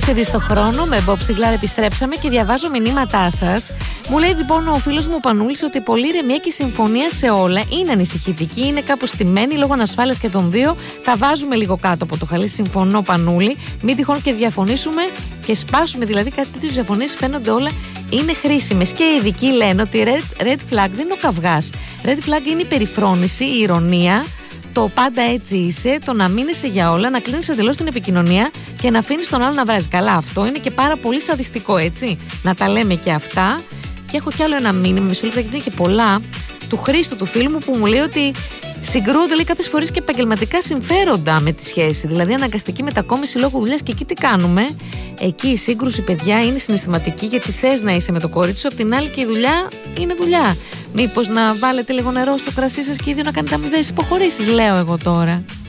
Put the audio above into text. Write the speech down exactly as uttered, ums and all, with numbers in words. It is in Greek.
έξι δι στο χρόνο με Bob Sinclair επιστρέψαμε και διαβάζω μηνύματά σας. Μου λέει λοιπόν ο φίλος μου ο Πανούλης ότι η πολύ ηρεμία και η συμφωνία σε όλα είναι ανησυχητική, είναι κάπως στημένη λόγω ανασφάλειας και των δύο. Τα βάζουμε λίγο κάτω από το χαλί. Συμφωνώ, Πανούλη. Μην τυχόν και διαφωνήσουμε και σπάσουμε, δηλαδή κάτι τέτοιες διαφωνίες φαίνονται όλα είναι χρήσιμες. Και οι ειδικοί λένε ότι red, red flag δεν είναι ο καυγάς. Red flag είναι η περιφρόνηση, η ηρωνία. Το πάντα έτσι είσαι, το να μείνεσαι για όλα, να κλείνεις εντελώς την επικοινωνία και να αφήνεις τον άλλο να βράζει. Καλά, αυτό είναι και πάρα πολύ σαδιστικό, έτσι. Να τα λέμε και αυτά. Και έχω κι άλλο ένα μήνυμα, μισό λεπτό, γιατί είναι και πολλά, του Χρήστου, του φίλου μου, που μου λέει ότι συγκρούονται, λέει, κάποιες φορές και επαγγελματικά συμφέροντα με τη σχέση. Δηλαδή, αναγκαστική μετακόμιση λόγω δουλειάς. Και εκεί τι κάνουμε? Εκεί η σύγκρουση, παιδιά, είναι συναισθηματική, γιατί θες να είσαι με το κορίτσι σου. Απ' την άλλη, και η δουλειά είναι δουλειά. Μήπως να βάλετε λίγο νερό στο κρασί σας και οι δύο να κάνετε αμοιβαίες υποχωρήσεις, λέω εγώ τώρα.